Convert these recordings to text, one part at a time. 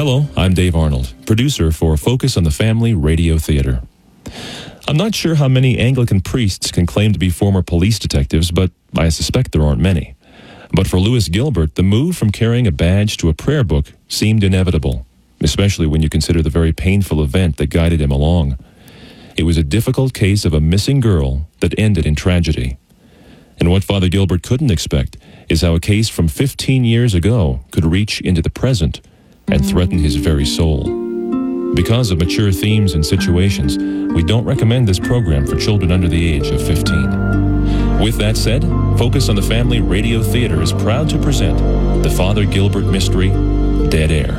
Hello, I'm Dave Arnold, producer for Focus on the Family Radio Theater. I'm not sure how many Anglican priests can claim to be former police detectives, but I suspect there aren't many. But for Lewis Gilbert, the move from carrying a badge to a prayer book seemed inevitable, especially when you consider the very painful event that guided him along. It was a difficult case of a missing girl that ended in tragedy. And what Father Gilbert couldn't expect is how a case from 15 years ago could reach into the present and threaten his very soul. Because of mature themes and situations, we don't recommend this program for children under the age of 15. With that said, Focus on the Family Radio Theater is proud to present the Father Gilbert mystery, Dead Air.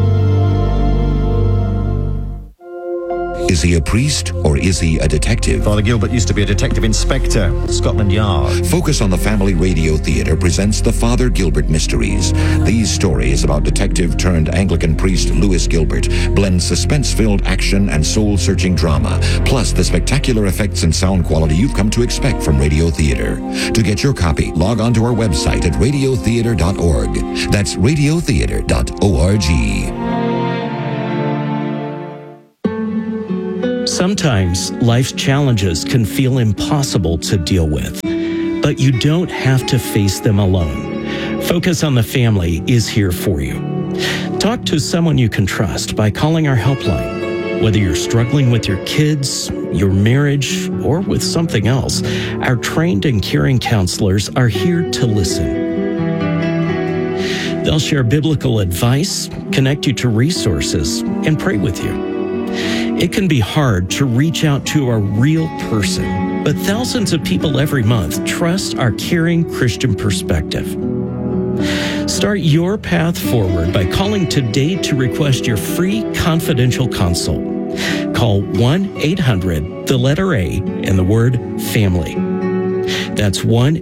Is he a priest or is he a detective? Father Gilbert used to be a detective inspector, Scotland Yard. Focus on the Family Radio Theater presents the Father Gilbert Mysteries. These stories about detective turned Anglican priest Lewis Gilbert blend suspense-filled action and soul-searching drama, plus the spectacular effects and sound quality you've come to expect from radio theater. To get your copy, log on to our website at radiotheater.org. That's radiotheater.org. Sometimes life's challenges can feel impossible to deal with, but you don't have to face them alone. Focus on the Family is here for you. Talk to someone you can trust by calling our helpline. Whether you're struggling with your kids, your marriage, or with something else, our trained and caring counselors are here to listen. They'll share biblical advice, connect you to resources, and pray with you. It can be hard to reach out to a real person, but thousands of people every month trust our caring Christian perspective. Start your path forward by calling today to request your free confidential consult. Call 1-800, the letter A, and the word family. That's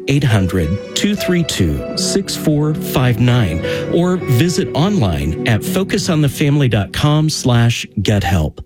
1-800-232-6459, or visit online at focusonthefamily.com/gethelp.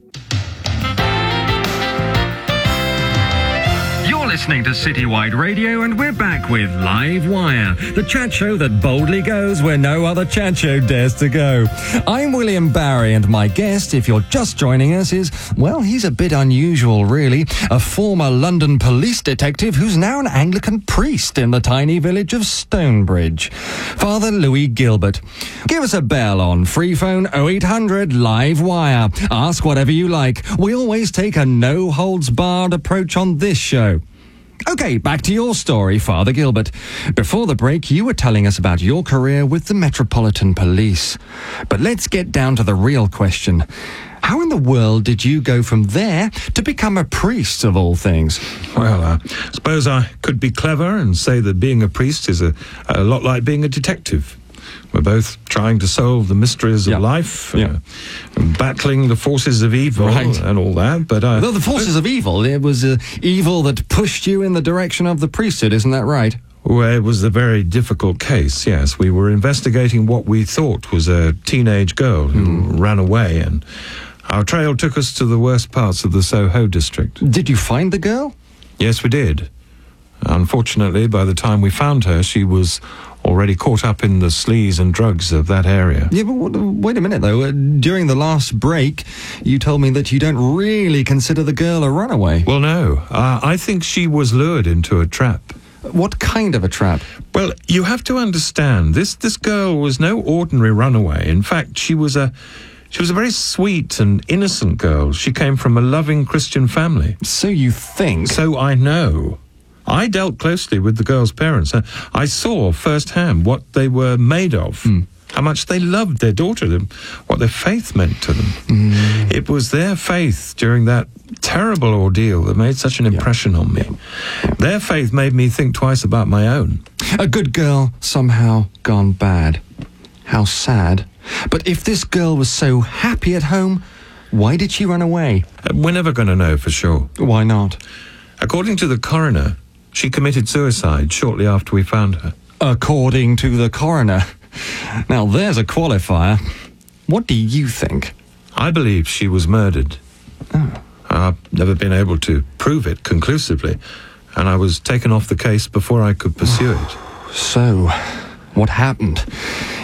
Listening to Citywide Radio, and we're back with Live Wire, the chat show that boldly goes where no other chat show dares to go. I'm William Barry, and my guest, if you're just joining us, is, well, he's a bit unusual, really. A former London police detective who's now an Anglican priest in the tiny village of Stonebridge. Father Louis Gilbert. Give us a bell on free phone 0800 Live Wire. Ask whatever you like. We always take a no-holds-barred approach on this show. Okay, back to your story, Father Gilbert. Before the break, you were telling us about your career with the Metropolitan Police. But let's get down to the real question. How in the world did you go from there to become a priest, of all things? Well, I suppose I could be clever and say that being a priest is a lot like being a detective. We're both trying to solve the mysteries of life, and battling the forces of evil and all that. But the forces of evil, it was evil that pushed you in the direction of the priesthood, isn't that right? Well, it was a very difficult case, yes. We were investigating what we thought was a teenage girl who ran away, and our trail took us to the worst parts of the Soho district. Did you find the girl? Yes, we did. Unfortunately, by the time we found her, she was already caught up in the sleaze and drugs of that area. Yeah, but wait a minute, though. During the last break, you told me that you don't really consider the girl a runaway. Well, no. I think she was lured into a trap. What kind of a trap? Well, you have to understand, this girl was no ordinary runaway. In fact, she was a very sweet and innocent girl. She came from a loving Christian family. So you think? So I know. I dealt closely with the girl's parents. I saw firsthand what they were made of, how much they loved their daughter, what their faith meant to them. It was their faith during that terrible ordeal that made such an impression on me. Their faith made me think twice about my own. A good girl somehow gone bad. How sad. But if this girl was so happy at home, why did she run away? We're never going to know for sure. Why not? According to the coroner, she committed suicide shortly after we found her. According to the coroner. Now, there's a qualifier. What do you think? I believe she was murdered. Oh. I've never been able to prove it conclusively, and I was taken off the case before I could pursue it. So, what happened?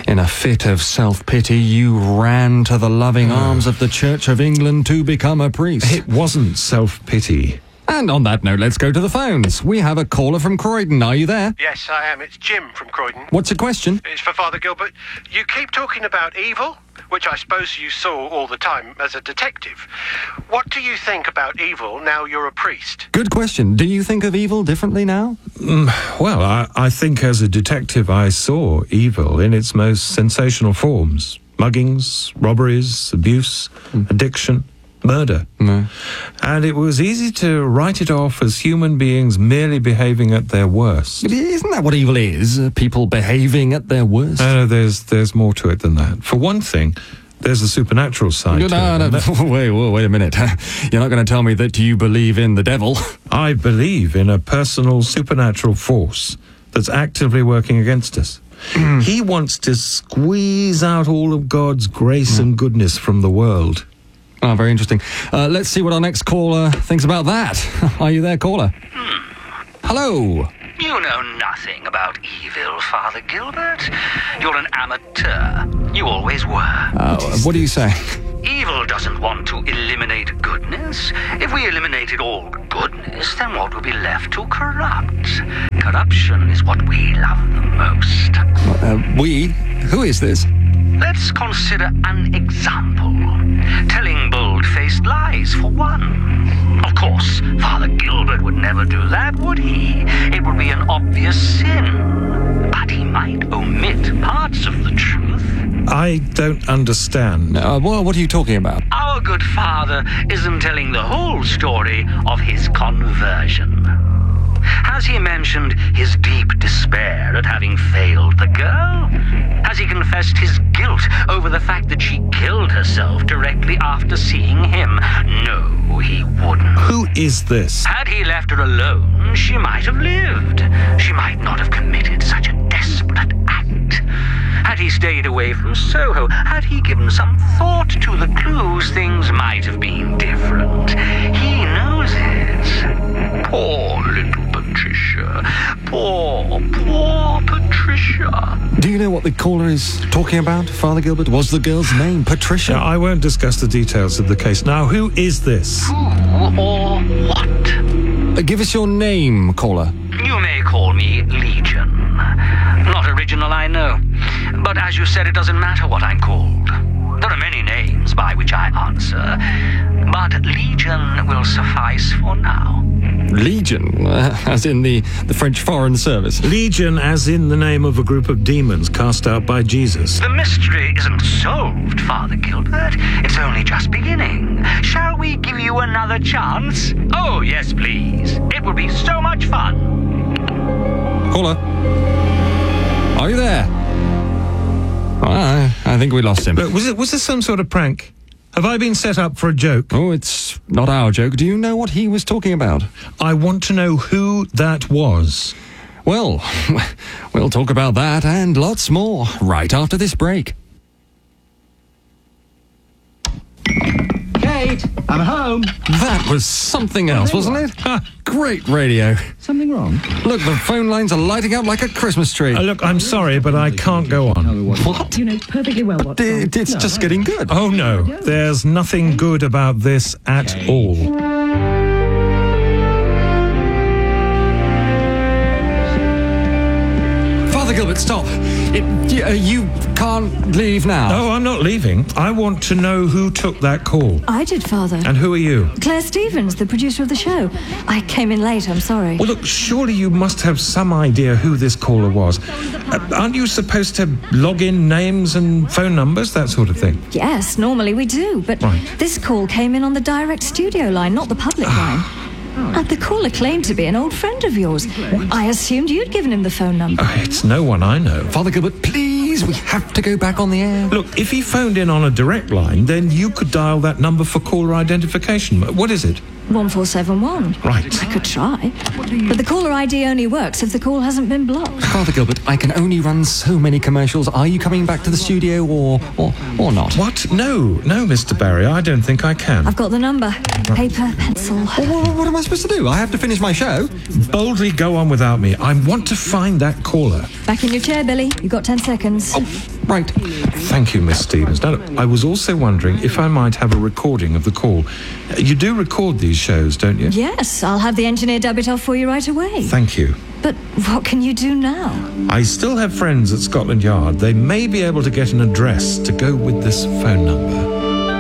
In a fit of self-pity, you ran to the loving arms of the Church of England to become a priest. It wasn't self-pity. And on that note, let's go to the phones. We have a caller from Croydon. Are you there? Yes, I am. It's Jim from Croydon. What's your question? It's for Father Gilbert. You keep talking about evil, which I suppose you saw all the time as a detective. What do you think about evil now you're a priest? Good question. Do you think of evil differently now? Well, I think as a detective I saw evil in its most sensational forms. Muggings, robberies, abuse, addiction, murder. And it was easy to write it off as human beings merely behaving at their worst. But isn't that what evil is? People behaving at their worst? No, there's more to it than that. For one thing, there's a supernatural side to it. No, wait a minute. You're not going to tell me that you believe in the devil? I believe in a personal supernatural force that's actively working against us. He wants to squeeze out all of God's grace and goodness from the world. Oh, very interesting. Let's see what our next caller thinks about that. Are you there, caller? Hello. You know nothing about evil, Father Gilbert. You're an amateur. You always were. What do you say? Evil doesn't want to eliminate goodness. If we eliminated all goodness, then what would be left to corrupt? Corruption is what we love the most. We? Who is this? Let's consider an example. Telling bold-faced lies, for one. Of course, Father Gilbert would never do that, would he? It would be an obvious sin. But he might omit parts of the truth. I don't understand. What are you talking about? Our good Father isn't telling the whole story of his conversion. Has he mentioned his deep despair at having failed the girl? Has he confessed his guilt over the fact that she killed herself directly after seeing him? No, he wouldn't. Who is this? Had he left her alone, she might have lived. She might not have committed such a desperate act. Had he stayed away from Soho, had he given some thought to the clues, things might have been different. He knows it. Poor little Patricia. Poor Patricia. Do you know what the caller is talking about, Father Gilbert? Was the girl's name Patricia? I won't discuss the details of the case. Now, who is this? Who or what? Give us your name, caller. You may call me Legion. Not original, I know. But as you said, it doesn't matter what I'm called. There are many names by which I answer, but Legion will suffice for now. Legion, as in the French Foreign Service. Legion, as in the name of a group of demons cast out by Jesus. The mystery isn't solved, Father Gilbert. It's only just beginning. Shall we give you another chance? Oh, yes, please. It will be so much fun. Caller, are you there? I think we lost him. But was this some sort of prank? Have I been set up for a joke? Oh, it's not our joke. Do you know what he was talking about? I want to know who that was. Well, we'll talk about that and lots more right after this break. Kate, I'm home. That was something else, wasn't it? Great radio. Something wrong? Look, the phone lines are lighting up like a Christmas tree. Look, I'm sorry, but I can't go on. What? You know perfectly well what. It's just getting good. Oh, no. There's nothing good about this at all. Father Gilbert, stop. You can't leave now. No, I'm not leaving. I want to know who took that call. I did, Father. And who are you? Claire Stevens, the producer of the show. I came in late, I'm sorry. Well, look, surely you must have some idea who this caller was. Aren't you supposed to log in names and phone numbers, that sort of thing? Yes, normally we do, but this call came in on the direct studio line, not the public line. And the caller claimed to be an old friend of yours. I assumed you'd given him the phone number. It's no one I know. Father Gilbert, please, we have to go back on the air. Look, if he phoned in on a direct line, then you could dial that number for caller identification. What is it? 1471. Right. I could try. But the caller ID only works if the call hasn't been blocked. Father Gilbert, I can only run so many commercials. Are you coming back to the studio or not? What? No, Mr. Barry, I don't think I can. I've got the number. Paper, pencil. What am I supposed to do? I have to finish my show. Boldly go on without me. I want to find that caller. Back in your chair, Billy. You've got 10 seconds. Right. Thank you, Miss Stevens. Now, I was also wondering if I might have a recording of the call. You do record these shows, don't you? Yes, I'll have the engineer dub it off for you right away. Thank you. But what can you do now? I still have friends at Scotland Yard. They may be able to get an address to go with this phone number.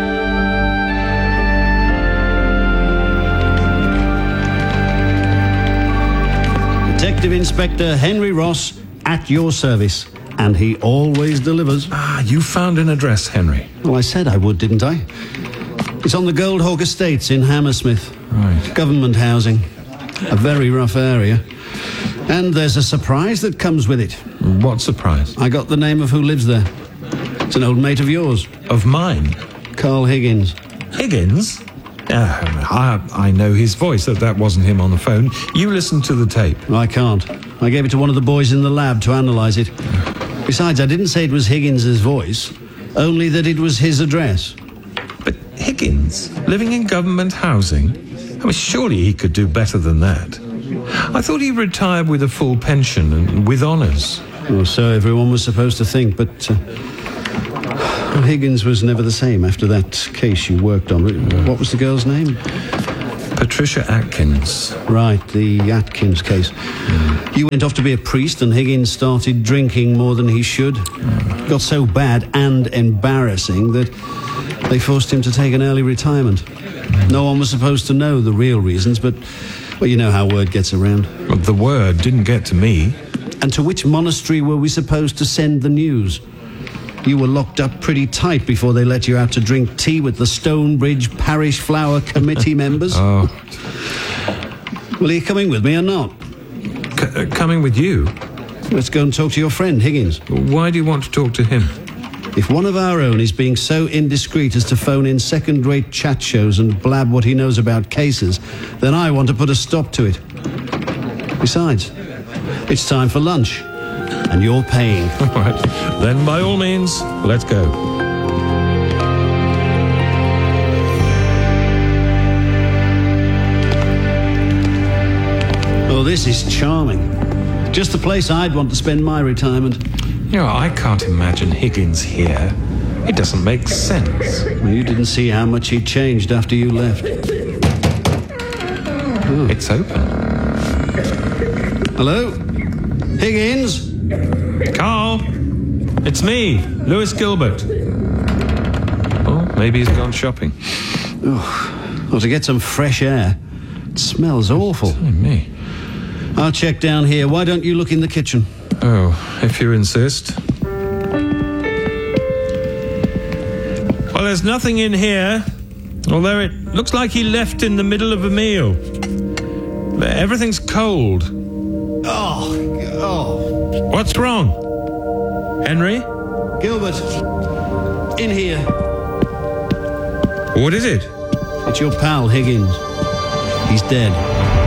Detective Inspector Henry Ross, at your service. And he always delivers. Ah, you found an address, Henry. Well, I said I would, didn't I? It's on the Goldhawk Estates in Hammersmith. Right. Government housing. A very rough area. And there's a surprise that comes with it. What surprise? I got the name of who lives there. It's an old mate of yours. Of mine? Carl Higgins. Higgins? I know his voice. That wasn't him on the phone. You listen to the tape. I can't. I gave it to one of the boys in the lab to analyse it. Besides, I didn't say it was Higgins's voice, only that it was his address. But Higgins, living in government housing? I mean, surely he could do better than that. I thought he retired with a full pension and with honours. Well, so everyone was supposed to think, but Higgins was never the same after that case you worked on. What was the girl's name? Patricia Atkins. Right, the Atkins case. You went off to be a priest and Higgins started drinking more than he should. Got so bad and embarrassing that they forced him to take an early retirement. No one was supposed to know the real reasons, but, well, you know how word gets around. Well, the word didn't get to me. And to which monastery were we supposed to send the news? You were locked up pretty tight before they let you out to drink tea with the Stonebridge Parish Flower Committee members. Oh. Well, are you coming with me or not? Coming with you? Let's go and talk to your friend, Higgins. Why do you want to talk to him? If one of our own is being so indiscreet as to phone in second-rate chat shows and blab what he knows about cases, then I want to put a stop to it. Besides, it's time for lunch. And you're paying. All right. Then, by all means, let's go. Oh, this is charming. Just the place I'd want to spend my retirement. You know, I can't imagine Higgins here. It doesn't make sense. Well, you didn't see how much he'd changed after you left. Oh. It's open. Hello? Higgins? Carl, it's me, Lewis Gilbert. Oh, maybe he's gone shopping. Oh, well, to get some fresh air. It smells awful. Me. I'll check down here. Why don't you look in the kitchen? Oh, if you insist. Well, there's nothing in here, although it looks like he left in the middle of a meal. Everything's cold. Oh. What's wrong? Henry? Gilbert, in here. What is it? It's your pal, Higgins. He's dead.